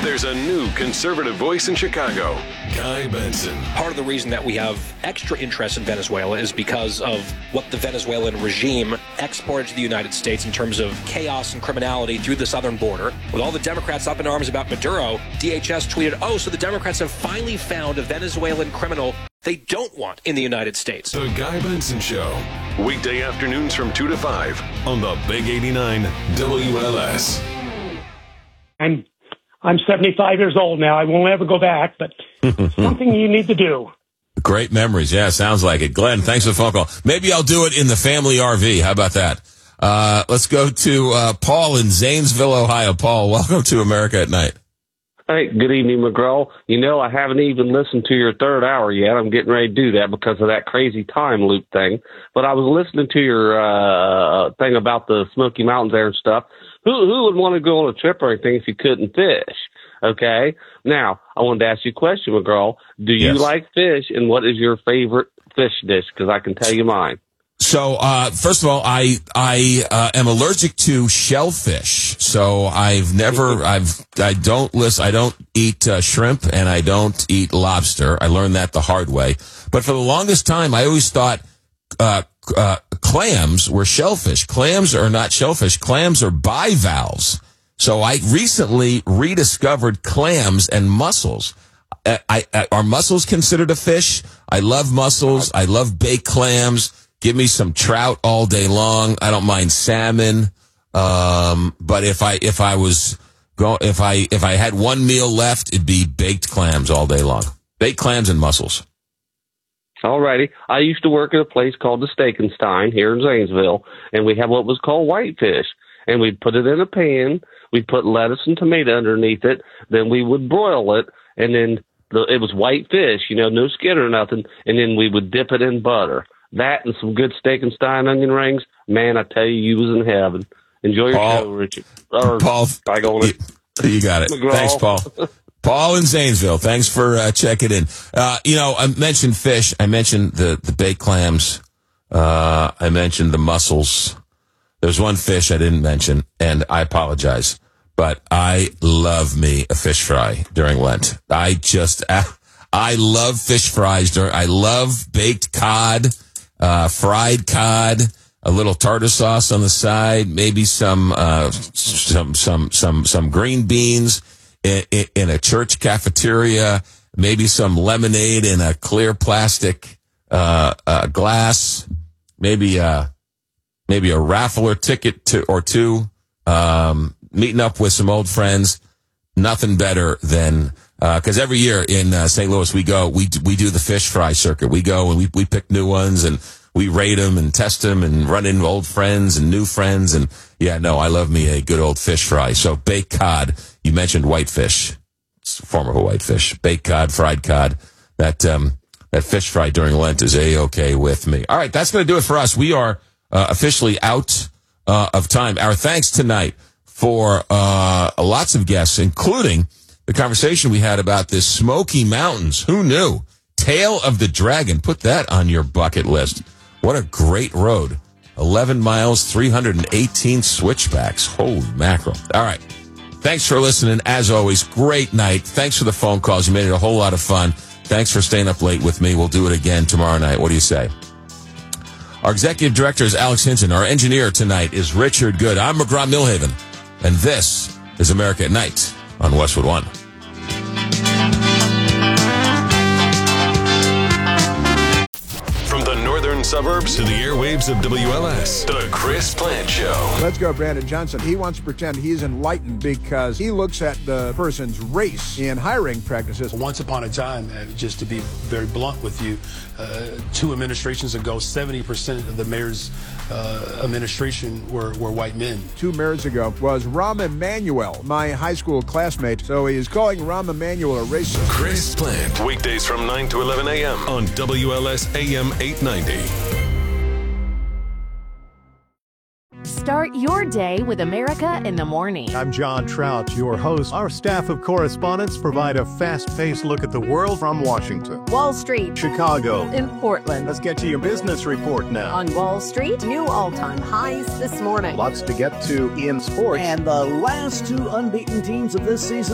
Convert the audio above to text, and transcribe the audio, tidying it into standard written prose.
There's a new conservative voice in Chicago, Guy Benson. Part of the reason that we have extra interest in Venezuela is because of what the Venezuelan regime exported to the United States in terms of chaos and criminality through the southern border. With all the Democrats up in arms about Maduro, DHS tweeted, so the Democrats have finally found a Venezuelan criminal they don't want in the United States. The Guy Benson Show. Weekday afternoons from 2 to 5 on the Big 89 WLS. I'm 75 years old now. I won't ever go back, but something you need to do. Great memories. Yeah, sounds like it. Glenn, thanks for the phone call. Maybe I'll do it in the family RV. How about that? Let's go to Paul in Zanesville, Ohio. Paul, welcome to America at Night. Hey, good evening, McGraw. I haven't even listened to your third hour yet. I'm getting ready to do that because of that crazy time loop thing. But I was listening to your thing about the Smoky Mountains there and stuff. Who would want to go on a trip or anything if you couldn't fish? Okay. Now, I wanted to ask you a question, McGraw. Do you like fish, and what is your favorite fish dish? Because I can tell you mine. So, first of all, I am allergic to shellfish. So I don't eat shrimp, and I don't eat lobster. I learned that the hard way. But for the longest time, I always thought, clams were shellfish. Clams are not shellfish. Clams are bivalves. So I recently rediscovered clams and mussels. Are mussels considered a fish? I love mussels. I love baked clams. Give me some trout all day long. I don't mind salmon. But if I had one meal left, it'd be baked clams all day long. Baked clams and mussels. All righty. I used to work at a place called the Steakenstein here in Zanesville, and we have what was called whitefish. And we'd put it in a pan. We'd put lettuce and tomato underneath it. Then we would broil it, and then it was white fish, no skin or nothing. And then we would dip it in butter. That and some good Steakenstein onion rings. Man, I tell you was in heaven. Enjoy your show, Richard. Paul, you got it. McGraw. Thanks, Paul. Paul in Zanesville, thanks for checking in. I mentioned fish. I mentioned the baked clams. I mentioned the mussels. There's one fish I didn't mention, and I apologize. But I love me a fish fry during Lent. I love fish fries. I love baked cod, fried cod, a little tartar sauce on the side, maybe some green beans in a church cafeteria, maybe some lemonade in a clear plastic glass, maybe a raffle or ticket or two, meeting up with some old friends. Nothing better than because every year in St. Louis we do the fish fry circuit. We go and we pick new ones and we rate them and test them and run into old friends and new friends. And I love me a good old fish fry. So baked cod, you mentioned whitefish. It's a form of a whitefish. Baked cod, fried cod. That fish fry during Lent is A-okay with me. All right, that's going to do it for us. We are officially out of time. Our thanks tonight for lots of guests, including the conversation we had about this Smoky Mountains. Who knew? Tail of the Dragon. Put that on your bucket list. What a great road. 11 miles, 318 switchbacks. Holy mackerel. All right. Thanks for listening. As always, great night. Thanks for the phone calls. You made it a whole lot of fun. Thanks for staying up late with me. We'll do it again tomorrow night. What do you say? Our executive director is Alex Hinton. Our engineer tonight is Richard Good. I'm McGraw Millhaven. And this is America at Night on Westwood One. From the northern suburbs to the airwaves of WLS, The Chris Plant Show. Let's go, Brandon Johnson. He wants to pretend he's enlightened because he looks at the person's race in hiring practices. Once upon a time, just to be very blunt with you, 2 administrations ago, 70% of the mayor's administration were white men. 2 mayors ago was Rahm Emanuel, my high school classmate. So he is calling Rahm Emanuel a racist. Chris Plant, weekdays from 9 to 11 a.m. on WLS AM 890. Start your day with America in the Morning. I'm John Trout, your host. Our staff of correspondents provide a fast-paced look at the world from Washington, Wall Street, Chicago, in Portland. Let's get to your business report now. On Wall Street, new all-time highs this morning. Lots to get to in sports. And the last 2 unbeaten teams of this season